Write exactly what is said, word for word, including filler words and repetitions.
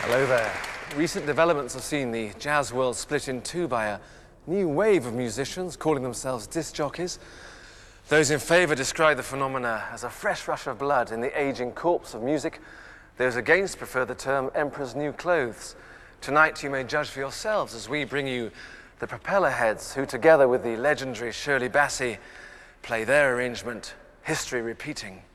Hello there. Recent developments have seen the jazz world split in two by a new wave of musicians calling themselves disc jockeys. Those in favour describe the phenomena as a fresh rush of blood in the ageing corpse of music. Those against prefer the term emperor's new clothes. Tonight you may judge for yourselves as we bring you the Propellerheads, who together with the legendary Shirley Bassey play their arrangement, History Repeating.